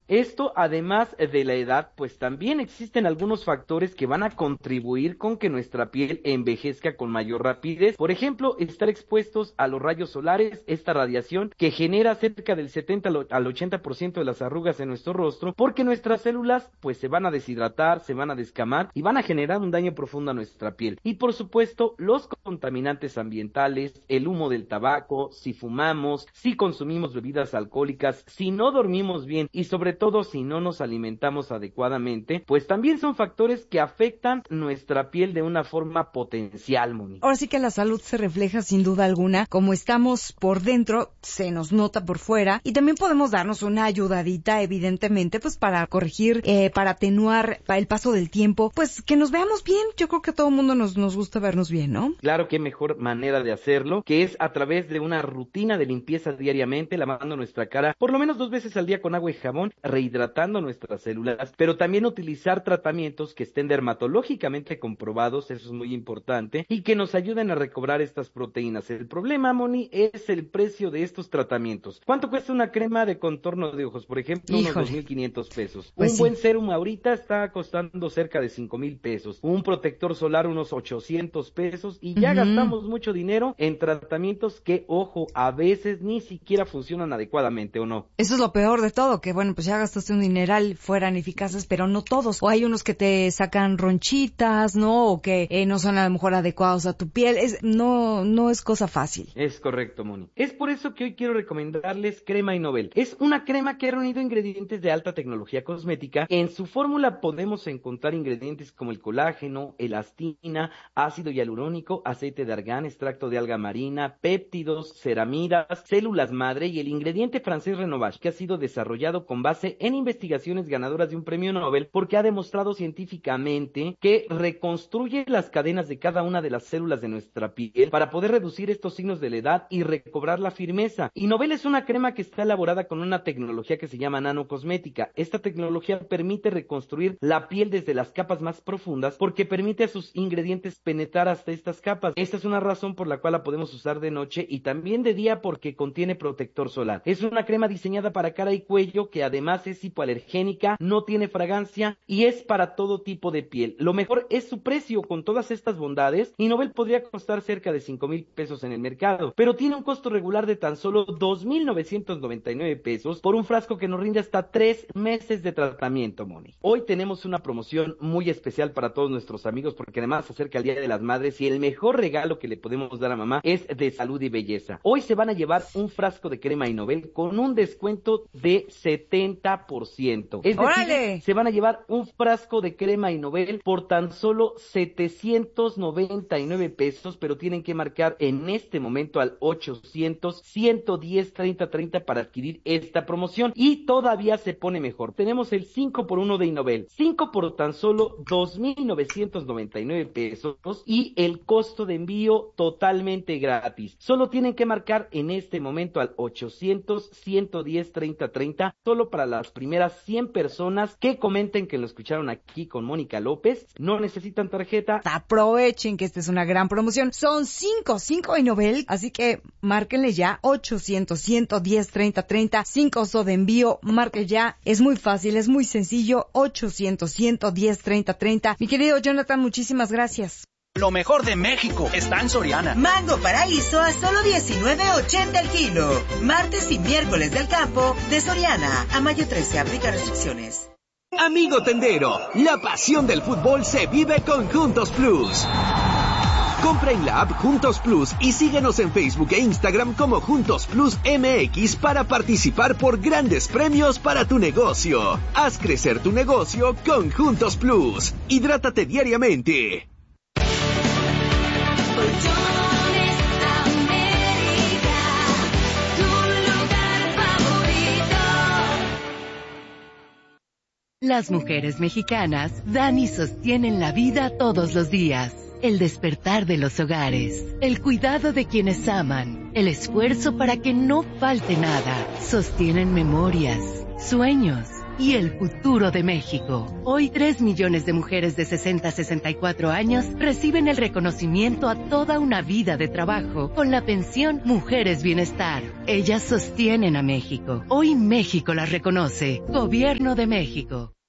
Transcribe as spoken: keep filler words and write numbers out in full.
Esto, además de la edad, pues también existen algunos factores que van a contribuir con que nuestra piel envejezca con mayor rapidez. Por ejemplo, estar expuestos a los rayos solares, esta radiación que genera cerca del setenta al ochenta por ciento de las arrugas en nuestro rostro, porque nuestras células pues se van a deshidratar, se van a descamar y van a generar un daño profundo a nuestra piel. Y por supuesto, los contaminantes ambientales, el humo del tabaco, si fumamos, si consumimos bebidas alcohólicas, si no dormimos bien y sobre todo si no nos alimentamos adecuadamente, pues también son factores que afectan nuestra piel de una forma potencial, Moni. Ahora sí que la salud se refleja sin duda alguna, como estamos por dentro, se nos nota por fuera, y también podemos darnos una ayudadita, evidentemente, pues para corregir, eh, para atenuar para el paso del tiempo, pues que nos veamos bien. Yo creo que a todo el mundo nos, nos gusta vernos bien, ¿no? Claro, qué mejor manera de hacerlo, que es a través de una rutina de limpieza diariamente, lavando nuestra cara por lo menos dos veces al día con agua y jabón, rehidratando nuestras células, pero también utilizar tratamientos que estén dermatológicamente comprobados, eso es muy importante, y que nos ayuden a recobrar estas proteínas. El problema, Moni, es el precio de estos tratamientos. ¿Cuánto cuesta una crema de contorno de ojos? Por ejemplo, Híjole. unos dos mil quinientos pesos. Pues un sí. buen serum ahorita está costando cerca de cinco mil pesos. Un protector solar unos ochocientos pesos y ya Ujú. gastamos mucho dinero en tratamientos que, ojo, a veces ni siquiera funcionan adecuadamente, ¿o no? Eso es lo peor de todo, que bueno, pues ya gastaste un dineral, fueran eficaces, pero no todos. O hay unos que te sacan ronchitas, ¿no? O que eh, no son a lo mejor adecuados a tu piel. Es, no, no es cosa fácil. Es correcto, Moni. Es por eso que hoy quiero recomendarles Crema Innovel. Es una crema que ha reunido ingredientes de alta tecnología cosmética. En su fórmula podemos encontrar ingredientes como el colágeno, elastina, ácido hialurónico, aceite de argán, extracto de alga marina, péptidos, ceramidas, células madre y el ingrediente francés Renovage, que ha sido desarrollado con base en investigaciones ganadoras de un premio Nobel porque ha demostrado científicamente que reconstruye las cadenas de cada una de las células de nuestra piel para poder reducir estos signos de la edad y recobrar la firmeza. Innovel es una crema que está elaborada con una tecnología que se llama nanocosmética. Esta tecnología permite reconstruir la piel desde las capas más profundas porque permite a sus ingredientes penetrar hasta estas capas. Esta es una razón por la cual la podemos usar de noche y también de día porque contiene protector solar. Es una crema diseñada para cara y cuello que además es hipoalergénica, no tiene fragancia y es para todo tipo de piel. Lo mejor es su precio. Con todas estas bondades, Innovel podría costar cerca de cinco mil pesos en el mercado, pero tiene un costo regular de tan solo dos mil novecientos noventa y nueve pesos por un frasco que nos rinde hasta tres meses de tratamiento, Moni. Hoy tenemos una promoción muy especial para todos nuestros amigos porque además se acerca el Día de las Madres y el mejor regalo que le podemos dar a mamá es de salud y belleza. Hoy se van a llevar un frasco de crema Innovel con un descuento de setenta por ciento. Es decir, ¡Órale! se van a llevar un frasco de crema Innovel por tan solo setecientos noventa y nueve pesos, pero tienen que marcar en este momento al ochocientos, ciento diez, treinta treinta para adquirir esta promoción y todavía se pone mejor. Tenemos el cinco por uno de Innovel, cinco por tan solo dos mil novecientos noventa y nueve pesos y el costo de envío totalmente gratis. Solo tienen que marcar en este momento al ochocientos, ciento diez, treinta treinta, solo para las primeras cien personas que comenten que lo escucharon aquí con Mónica López. No necesitan tarjeta. Aprovechen que esta es una gran promoción. Son cinco, cinco Innovel, así que márquenle ya ochocientos, ciento diez, treinta treinta, cinco costo de envío, marque ya. Es muy fácil, es muy sencillo. ochocientos, ciento diez, treinta treinta. Mi querido Jonathan, muchísimas gracias. Lo mejor de México está en Soriana. Mango Paraíso a solo diecinueve ochenta el kilo. Martes y miércoles del campo de Soriana. A mayo trece, aplica restricciones. Amigo tendero, la pasión del fútbol se vive con Juntos Plus. Compra en la app Juntos Plus y síguenos en Facebook e Instagram como Juntos Plus M X para participar por grandes premios para tu negocio. Haz crecer tu negocio con Juntos Plus. Hidrátate diariamente. Las mujeres mexicanas dan y sostienen la vida todos los días. El despertar de los hogares, el cuidado de quienes aman, el esfuerzo para que no falte nada. Sostienen memorias, sueños y el futuro de México. Hoy, tres millones de mujeres de sesenta a sesenta y cuatro años reciben el reconocimiento a toda una vida de trabajo con la pensión Mujeres Bienestar. Ellas sostienen a México. Hoy México las reconoce. Gobierno de México.